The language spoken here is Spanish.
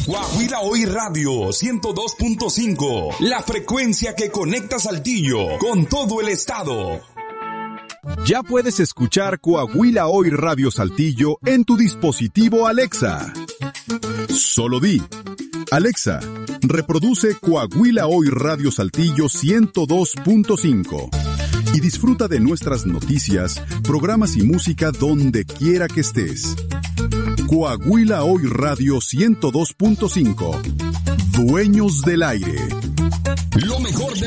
Coahuila Hoy Radio 102.5, la frecuencia que conecta Saltillo con todo el estado. Ya puedes escuchar Coahuila Hoy Radio Saltillo en tu dispositivo Alexa. Solo di: Alexa, reproduce Coahuila Hoy Radio Saltillo 102.5 y disfruta de nuestras noticias, programas y música donde quiera que estés. Coahuila Hoy Radio 102.5, dueños del aire. Lo mejor de